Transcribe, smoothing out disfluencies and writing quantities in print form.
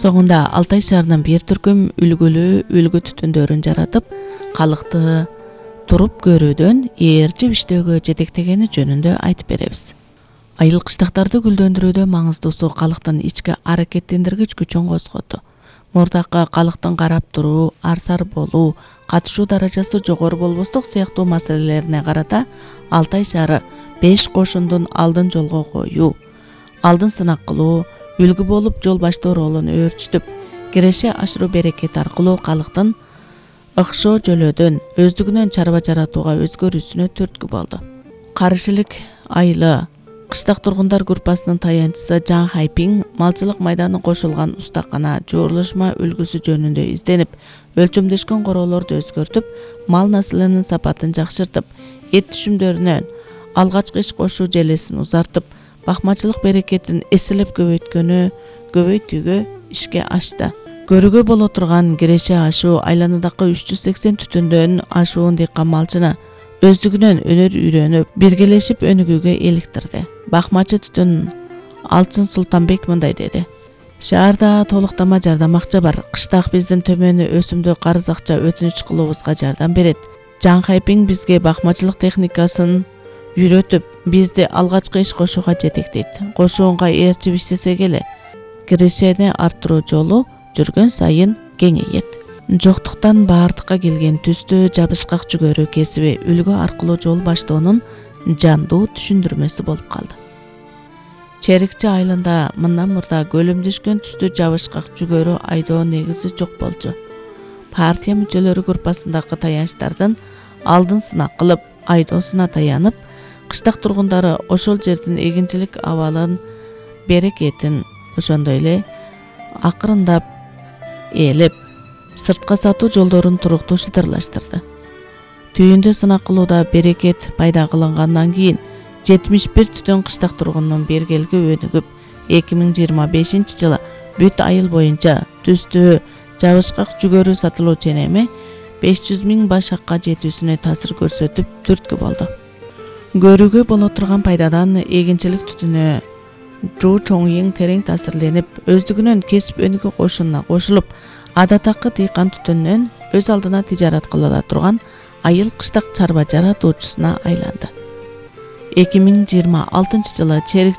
Соңында Алтай шаарынан бир түркүм үлгү түтүндөрүн жаратып, калыкты туруп көрүүдөн ээрчип иштөөгө жетектегени жөнүндө айтып беребиз. Айыл кыштактарды гүлдөндүрүүдө маңыздуусу калктын ички аракеттендиргич күчүн козготу. Мурдакы калктын карап туруу, арсар болуу, катышуу даражасы жогору болбостук сыяктуу маселелерине карата Алтай шаары 5 кошундун алдын жолго коюу, алдын сынак кылуу, үлгү болуп жол баштоо ролун өөрчүтүп, киреше ашыруу берекети аркылуу калктын ыкшоо жөлөдөн өздүгүнөн чарба жаратууга өзгөрүүсүнө түрткү болду. Карышилик айылы кыштак тургундар группасынын таянчысы Жан Хайпиң малчылык майданы кошулган устакана жуурулушма үлгүсү жөнүндө изденип, өлчөмдөшкөн короолорду өзгөртүп, мал наслынын сапатын жакшыртып, эт түшүмдөрүнөн алгачкы иш кошуу желесин узартып, бакмачылык берекетин эселеп көбөйтүүгө ишке ашты. Көрүүгө боло турган киреше ашуу айланадагы 380 түтүндөн ашуун дыйкан малчыны өздүгүнөн өнөр үйрөнүп, биргелешип өнүгүүгө иликтирди. Бакмачы түтүн Алчын Султанбек мындай деди: Шаарда толуктама жардам акча бар. Кыштак биздин төмөнү өсүмдүк карыз акча өтүнүч кылуубузга жардам берет. Жан Хайпиң бизге бакмачылык техникасын үйрөтүп, бизди алгачкы иш кошууга жетектейт. Кошуунга ээрчип иштесек эле, кирешени арттыруу жолу жүргөн сайын кеңейет. Жоктуктан баардыкка келген түстө жабышкак жүгөрү кесиби үлгү аркылуу жол баштоонун жандуу түшүндүрмөсү болуп калды. Черикчи айылында мындан мурда көлөмдөшкөн түстүү жабышкак жүгөрү айдоо негизи жок болчу. Партия мүчөлөрү группасындагы таянычтардын алдын сынак кылып, айдоосуна таянып, кыштак тургундары ошол жердин эгинчилик абалын, берекетин, ошондой эле акырындап ээлеп, сыртка сатуу жолдорун туруктуу шытырлаштырды. Түйүндө сынак кылууда берекет пайда кылынгандан кийин 71 түтүн кыштак тургунунун бергелги өнүгүп, 2025 жылы бүт айыл боюнча түстүү жабышкак жүгөрү сатылуучу эме 500 000 башакка жетүүсүнө таасир көрсөтүп түрткү болду. Көрүүгө боло турган пайдадан эгинчилик түтүнү Жу Чоңйиң терең таасирленип, өздүгүнөн кесип өнүгүү кошунуна кошулуп, адаттагы дыйкан түтүнүнөн өз алдына тижарат кыла ала турган айыл кыштак чарба жаратуучусуна айланды. 2026 жылы Черик